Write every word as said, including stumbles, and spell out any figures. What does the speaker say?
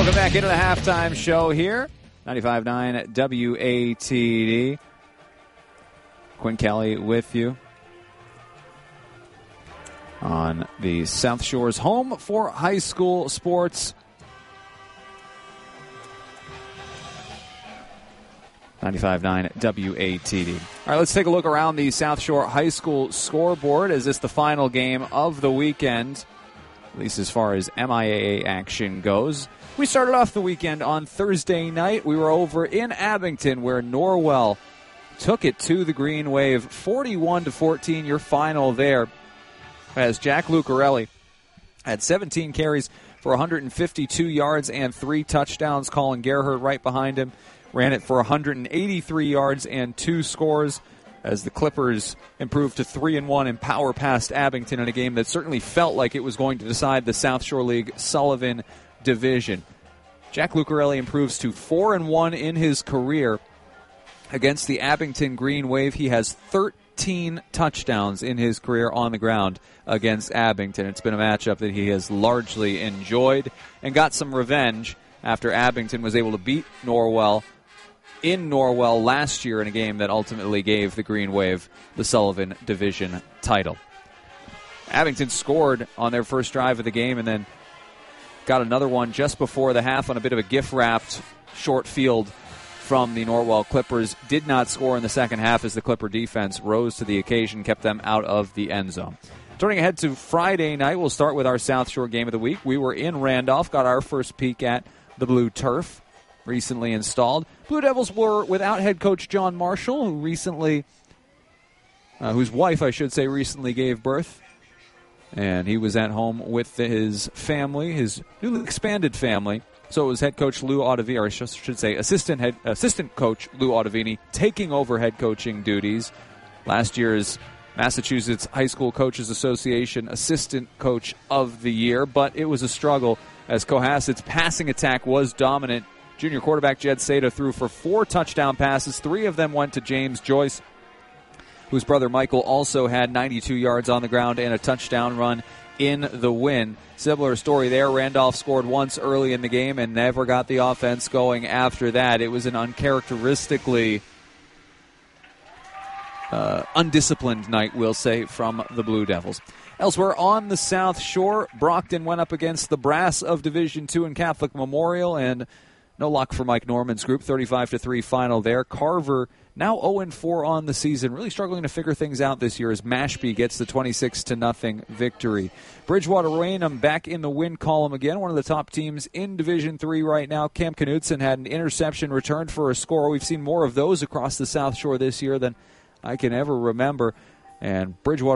Welcome back into the halftime show here. ninety-five point nine W A T D. Quinn Kelly with you on the South Shore's home for high school sports. ninety-five point nine W A T D. All right, let's take a look around the South Shore High School scoreboard. Is this the final game of the weekend, at least as far as M I A A action goes? We started off the weekend on Thursday night. We were over in Abington where Norwell took it to the Green Wave, forty-one to fourteen, your final there, as Jack Lucarelli had seventeen carries for one hundred fifty-two yards and three touchdowns. Colin Gerhardt right behind him ran it for one hundred eighty-three yards and two scores, as the Clippers improved to three and one and power past Abington in a game that certainly felt like it was going to decide the South Shore League Sullivan division. Jack Lucarelli improves to four and one in his career against the Abington Green Wave. He has thirteen touchdowns in his career on the ground against Abington. It's been a matchup that he has largely enjoyed and got some revenge after Abington was able to beat Norwell in Norwell last year in a game that ultimately gave the Green Wave the Sullivan Division title. Abington scored on their first drive of the game and then got another one just before the half on a bit of a gift-wrapped short field from the Norwell Clippers. Did not score in the second half as the Clipper defense rose to the occasion, kept them out of the end zone. Turning ahead to Friday night, we'll start with our South Shore game of the week. We were in Randolph, got our first peek at the Blue Turf, recently installed. Blue Devils were without head coach John Marshall, who recently, uh, whose wife, I should say, recently gave birth. And he was at home with his family, his newly expanded family. So it was head coach Lou Ottavini, or I should say assistant head, assistant coach Lou Ottavini, taking over head coaching duties. Last year's Massachusetts High School Coaches Association Assistant Coach of the Year. But it was a struggle as Cohasset's passing attack was dominant. Junior quarterback Jed Sato threw for four touchdown passes. Three of them went to James Joyce, whose brother Michael also had ninety-two yards on the ground and a touchdown run in the win. Similar story there. Randolph scored once early in the game and never got the offense going after that. It was an uncharacteristically uh, undisciplined night, we'll say, from the Blue Devils. Elsewhere on the South Shore, Brockton went up against the Brass of Division two in Catholic Memorial, and no luck for Mike Norman's group. thirty-five to three final there. Carver now oh and four on the season, really struggling to figure things out this year as Mashpee gets the twenty-six to nothing victory. Bridgewater Raynham back in the win column again, one of the top teams in Division three right now. Cam Knutson had an interception returned for a score. We've seen more of those across the South Shore this year than I can ever remember. And Bridgewater